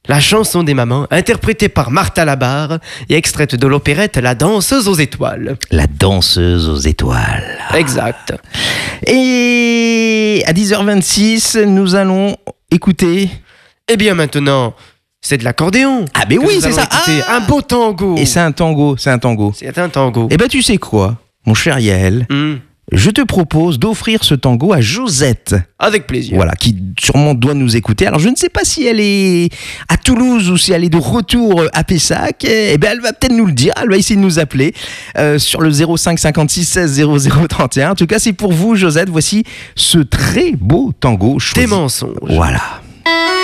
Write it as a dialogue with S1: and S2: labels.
S1: La chanson des mamans, interprétée par Martha Labarre et extraite de l'opérette La danseuse aux étoiles.
S2: La danseuse aux étoiles.
S1: Exact.
S2: Et à 10h26, nous allons écouter...
S1: Eh bien maintenant, c'est de l'accordéon.
S2: Ah mais oui,
S1: nous
S2: c'est
S1: allons
S2: ça.
S1: écouter. Un beau tango.
S2: Et c'est un tango.
S1: C'est un tango.
S2: Eh ben tu sais quoi, mon cher Yael, je te propose d'offrir ce tango à Josette.
S1: Avec plaisir.
S2: Voilà, qui sûrement doit nous écouter. Alors je ne sais pas si elle est à Toulouse ou si elle est de retour à Pessac. Eh ben elle va peut-être nous le dire. Elle va essayer de nous appeler sur le 05 56 16 00 31. En tout cas, c'est pour vous, Josette. Voici ce très beau tango choisi.
S1: Des mensonges.
S2: Voilà.